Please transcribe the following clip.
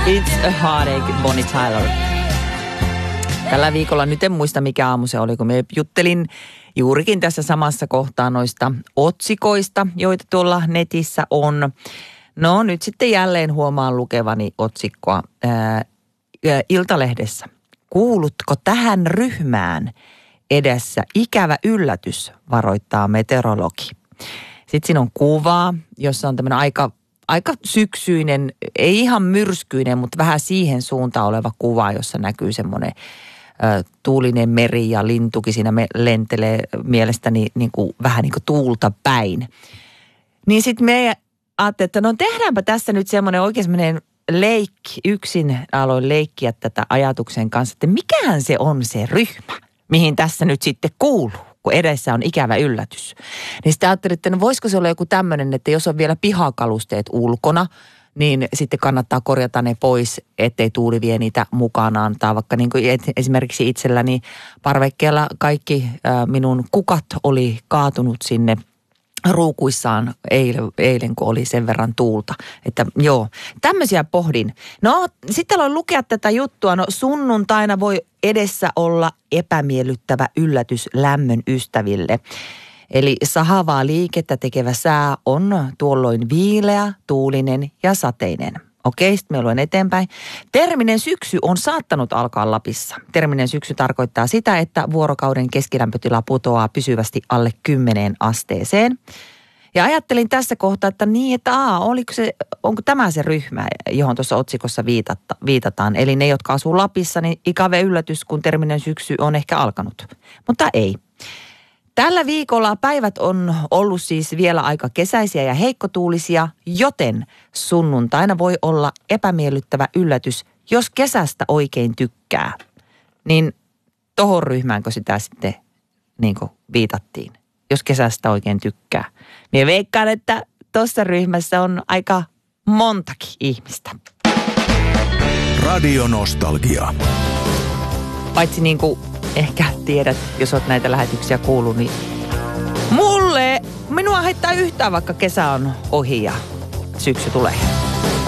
It's a Heartache, Bonnie Tyler. Tällä viikolla, nyt en muista mikä aamu se oli, kun me juttelin juurikin tässä samassa kohtaa noista otsikoista, joita tuolla netissä on. No nyt sitten jälleen huomaan lukevani otsikkoa Iltalehdessä. Kuulutko tähän ryhmään? Edessä ikävä yllätys, varoittaa meteorologi. Sitten siinä on kuvaa, jossa on tämmöinen aika syksyinen, ei ihan myrskyinen, mutta vähän siihen suuntaan oleva kuva, jossa näkyy semmoinen tuulinen meri ja lintukin siinä lentelee mielestäni vähän niin kuin tuulta päin. Niin sitten me ajattelin, että no tehdäänpä tässä nyt semmoinen oikein semmoinen leikki. Yksin aloin leikkiä tätä ajatuksen kanssa, että mikähän se on se ryhmä, mihin tässä nyt sitten kuuluu, kun edessä on ikävä yllätys. Niin sitten ajattelin, että no voisiko se olla joku tämmöinen, että jos on vielä pihakalusteet ulkona, niin sitten kannattaa korjata ne pois, ettei tuuli vie niitä mukanaan. Tai vaikka niin kuin esimerkiksi itselläni parvekkeella kaikki minun kukat oli kaatunut sinne ruukuissaan eilen, kun oli sen verran tuulta. Että joo, tämmöisiä pohdin. No, sitten aloin lukea tätä juttua. No, sunnuntaina voi edessä olla epämiellyttävä yllätys lämmön ystäville. Eli sahavaa liikettä tekevä sää on tuolloin viileä, tuulinen ja sateinen. Okei, sitten me luen eteenpäin. Terminen syksy on saattanut alkaa Lapissa. Terminen syksy tarkoittaa sitä, että vuorokauden keskilämpötila putoaa pysyvästi alle 10 asteeseen. Ja ajattelin tässä kohtaa, että niin, että onko tämä se ryhmä, johon tuossa otsikossa viitataan. Eli ne, jotka asuu Lapissa, niin ikävä yllätys, kun terminen syksy on ehkä alkanut. Mutta ei. Tällä viikolla päivät on ollut siis vielä aika kesäisiä ja heikkotuulisia, joten sunnuntaina voi olla epämiellyttävä yllätys, jos kesästä oikein tykkää. Niin tohon ryhmäänkö sitä sitten niin kuin viitattiin, jos kesästä oikein tykkää. Minä veikkaan, että tuossa ryhmässä on aika montakin ihmistä. Radio Nostalgia. Paitsi niin kuin ehkä tiedät, jos olet näitä lähetyksiä kuullut, niin minua haittaa yhtään, vaikka kesä on ohi ja syksy tulee.